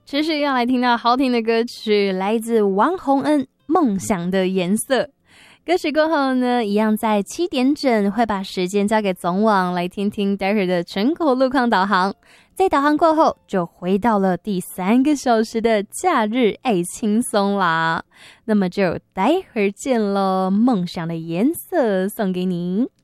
持续要来听到好听的歌曲，来自王洪恩《梦想的颜色》。歌曲过后呢，一样在7点整会把时间交给总网，来听听待会儿的全国路况导航。在导航过后，就回到了第3个小时的假日爱轻松啦。那么就待会儿见咯，梦想的颜色送给您。